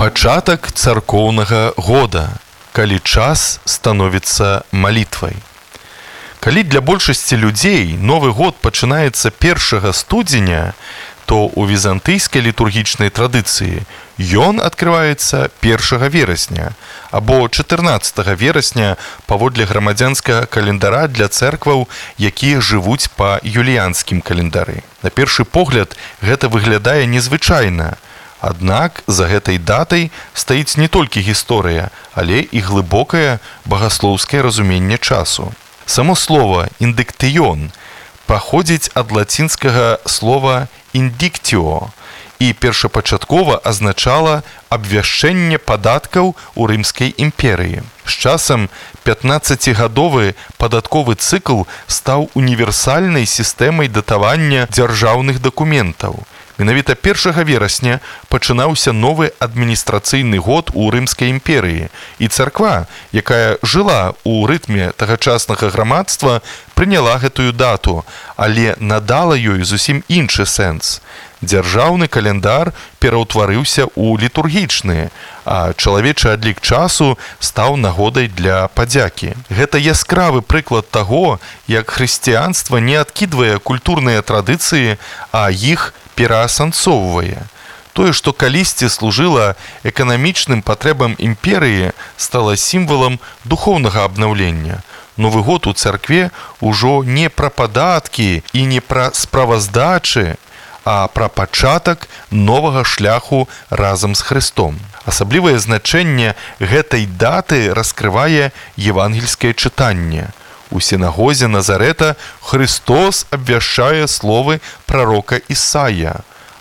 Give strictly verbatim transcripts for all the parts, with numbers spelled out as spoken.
Пачатак царкоўнага года, калі час становіцца малітвай. Калі для большасці людзей Новы год пачынаецца першага студзеня, то ў візантыйскай літургічнай традыцыі ён адкрываецца першага верасня або чатырнаццатага верасня паводле грамадзянскага календара для цэркваў, якія жывуць па юліянскім календары. На першы погляд гэта выглядае незвычайна, аднак за гэтай датай стаіць не толькі гісторыя, але і глыбокае багаслоўскае разуменне часу. Само слова «индиктион» паходзіць ад лацінскага слова «индиктио» і першапачаткова азначала абвяшчэнне падаткаў у Рымскай імперыі. З часам пятнаццацігадовы падатковы цыкл стаў універсальнай сістэмай датавання дзяржаўных дакументаў. Менавіта першага верасня пачынаўся новы адміністрацыйны год у Рымскай імперыі, і царква, якая жыла ў рытме тагачаснага грамадства, прыняла гэтую дату, але надала ёй зусім іншы сэнс. Дзяржаўны календар пераўтварыўся ў літургічны, а чалавечы адлік часу стаў нагодай для падзякі. Гэта яскравы прыклад таго, як хрысціянства не адкідвае культурныя традыцыі, а іх пераасэнсоўвае. Тое, што калісьці служыла эканамічным патрэбам імперыі, стала сімвалам духоўнага абнаўлення. Новы год у царкве ўжо не пра падаткі і не пра справаздачы, а пра пачатак новага шляху разам з Хрыстом. Асаблівае значэнне гэтай даты раскрывае евангельскае чытанне. У сінагозе Назарэта Христос абвяшчае словы прарока Ісая: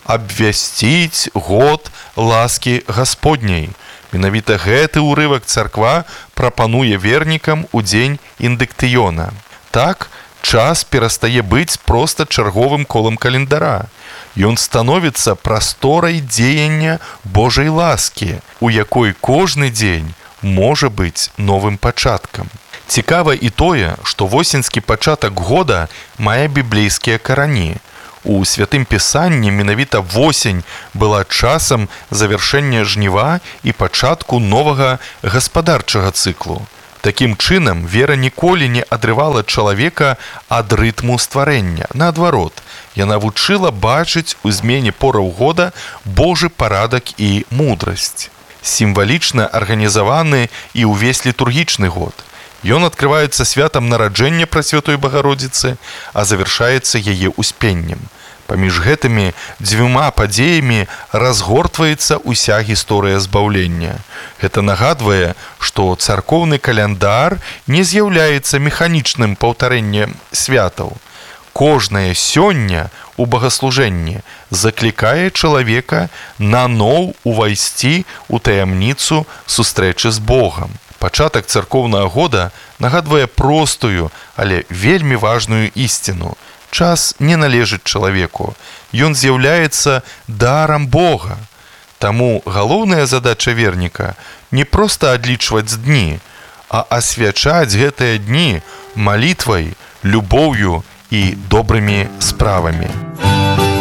«Абвясціць год ласкі Гасподняй». Менавіта гэты ўрывак царква прапануе вернікам у дзень индиктиона. Так, час перастае быць проста чарговым колам календара. Ён становіцца прасторай дзеяння Божай ласкі, у якой кожны дзень можа быць новым пачаткам. Цікава і тое, што восеньскі пачатак года мае біблейскія карані. У святым пісанні менавіта восень была часам завяршэння жніва і пачатку новага гаспадарчага цыклу. Такім чынам, вера ніколі не адрывала чалавека ад рытму стварэння. Наадварот, яна вучыла бачыць у змене пораў года Божы парадак і мудрасць. Сімвалічна арганізаваны і ўвесь літургічны год. Ён адкрываецца святам нараджэння Прасвятой Багародзіцы, а завяршаецца яе успеннем. Паміж гэтымі дзвюма падзеямі разгортваецца ўся гісторыя збаўлення. Гэта нагадвае, што царкоўны каляндар не з'яўляецца механічным паўтарэннем святаў. Кожнае сёння у багаслужэнні заклікае чалавека наноў увайсці ў таямніцу сустрэчы з Богам. Пачатак царкоўнага года нагадвае простую, але вельмі важную ісціну. Час не належыць чалавеку, ён з'яўляецца дарам Бога. Таму галоўная задача верніка не проста адлічваць дні, а асвячаць гэтыя дні малітвай, любоўю і добрымі справамі.